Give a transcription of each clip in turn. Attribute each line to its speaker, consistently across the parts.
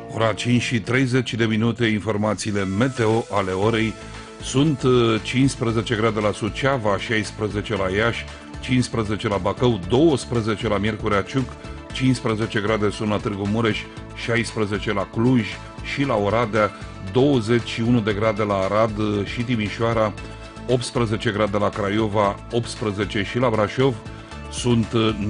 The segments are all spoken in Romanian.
Speaker 1: Ora 5 și 30 de minute, informațiile meteo ale orei. Sunt 15 grade la Suceava, 16 la Iași, 15 la Bacău, 12 la Miercurea Ciuc, 15 grade sunt la Târgu Mureș, 16 la Cluj și la Oradea, 21 de grade la Arad și Timișoara, 18 grade la Craiova, 18 și la Brașov, sunt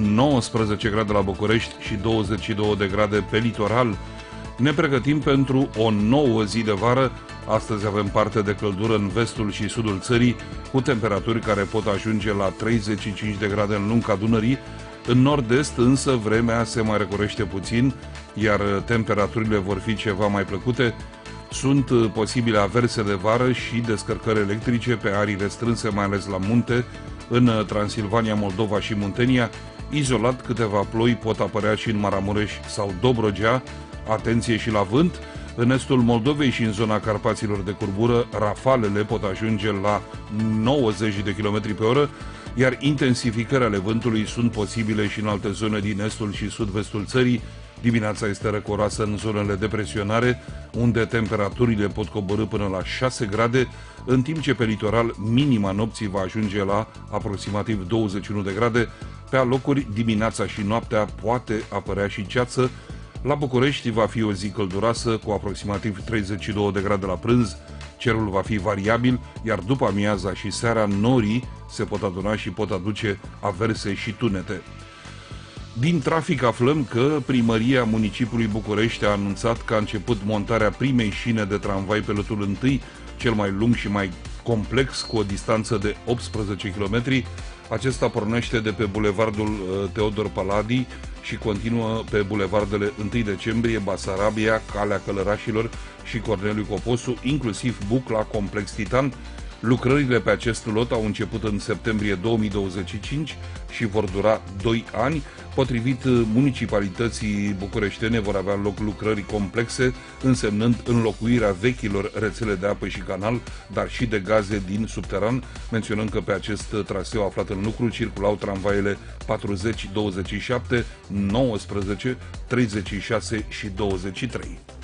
Speaker 1: 19 grade la București și 22 de grade pe litoral. Ne pregătim pentru o nouă zi de vară. Astăzi avem parte de căldură în vestul și sudul țării, cu temperaturi care pot ajunge la 35 de grade în lunga Dunării. În nord-est însă vremea se mai răcorește puțin, iar temperaturile vor fi ceva mai plăcute. Sunt posibile averse de vară și descărcări electrice pe arii restrânse, mai ales la munte, în Transilvania, Moldova și Muntenia. Izolat, câteva ploi pot apărea și în Maramureș sau Dobrogea. Atenție și la vânt. În estul Moldovei și în zona Carpaților de curbură, rafalele pot ajunge la 90 de km pe oră, iar intensificări ale vântului sunt posibile și în alte zone din estul și sud-vestul țării. Dimineața este răcoroasă în zonele de presionare, unde temperaturile pot coborî până la 6 grade, în timp ce pe litoral minima nopții va ajunge la aproximativ 21 de grade. Pe alocuri, dimineața și noaptea poate apărea și ceață. La București va fi o zi călduroasă, cu aproximativ 32 de grade la prânz. Cerul va fi variabil, iar după amiaza și seara norii se pot aduna și pot aduce averse și tunete. Din trafic aflăm că Primăria Municipiului București a anunțat că a început montarea primei șine de tramvai pe lotul 1, cel mai lung și mai complex, cu o distanță de 18 km. Acesta pornește de pe bulevardul Teodor Paladi și continuă pe bulevardele 1 decembrie, Basarabia, Calea Călărașilor și Corneliu Coposu, inclusiv Bucla, Complex Titan. Lucrările pe acest lot au început în septembrie 2025 și vor dura 2 ani. Potrivit municipalității bucureștene, vor avea loc lucrări complexe, însemnând înlocuirea vechilor rețele de apă și canal, dar și de gaze din subteran. Menționăm că pe acest traseu aflat în lucru circulau tramvaiele 40, 27, 19, 36 și 23.